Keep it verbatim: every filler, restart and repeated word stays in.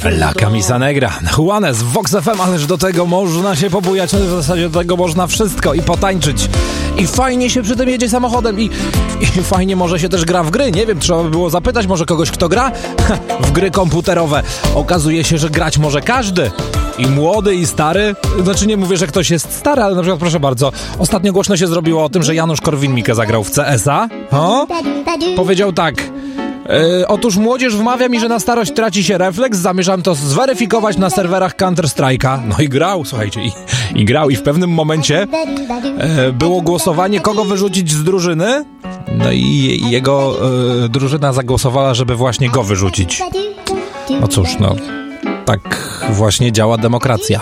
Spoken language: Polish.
La Camisa Negra, Juanes, Vox F M, ależ do tego można się pobujać, no w zasadzie do tego można wszystko i potańczyć. I fajnie się przy tym jedzie samochodem i, i fajnie może się też gra w gry. Nie wiem, trzeba by było zapytać może kogoś, kto gra w gry komputerowe. Okazuje się, że grać może każdy. I młody, i stary. Znaczy nie mówię, że ktoś jest stary, ale na przykład proszę bardzo, ostatnio głośno się zrobiło o tym, że Janusz Korwin-Mikke zagrał w C S a. O? Powiedział tak. Yy, otóż młodzież wmawia mi, że na starość traci się refleks, zamierzam to zweryfikować na serwerach Counter-Strike'a. No i grał, słuchajcie, i, i grał i w pewnym momencie yy, było głosowanie, kogo wyrzucić z drużyny. No i, i jego yy, drużyna zagłosowała, żeby właśnie go wyrzucić. No cóż, no tak właśnie działa demokracja.